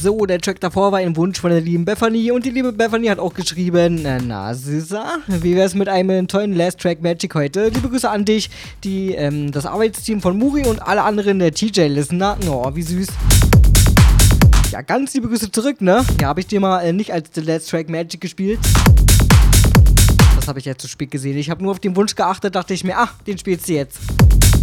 So, der Track davor war ein Wunsch von der lieben Bethany und die liebe Bethany hat auch geschrieben, na süßer, wie wär's mit einem tollen Last Track Magic heute? Liebe Grüße an dich, das Arbeitsteam von Muri und alle anderen der TJ-Listener. Oh, wie süß. Ja, ganz liebe Grüße zurück, ne? Ja, habe ich dir mal nicht als The Last Track Magic gespielt. Das habe ich jetzt zu spät gesehen. Ich habe nur auf den Wunsch geachtet, dachte ich mir, den spielst du jetzt.